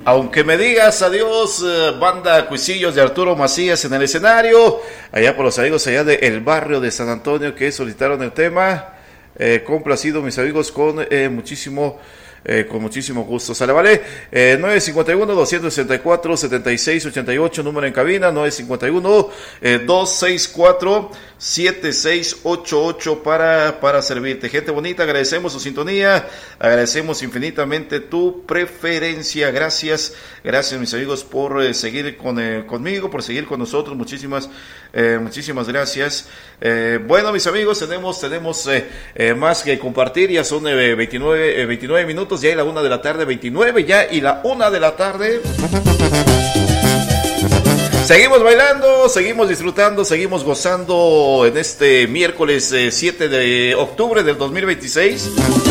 Aunque me digas adiós, banda Cuisillos de Arturo Macías en el escenario, allá por los amigos allá del barrio de San Antonio que solicitaron el tema, complacido mis amigos con muchísimo gusto. Sale, vale, 951-264-7688, número en cabina, 951-264-7688 para servirte. Gente bonita, agradecemos su sintonía, agradecemos infinitamente tu preferencia. Gracias mis amigos por seguir conmigo, por seguir con nosotros. Muchísimas gracias. Bueno, mis amigos, tenemos más que compartir. Ya son 29 minutos, ya y la 1 de la tarde, 29 ya y la 1 de la tarde. Seguimos bailando, seguimos disfrutando, seguimos gozando en este miércoles 7 de octubre del 2026.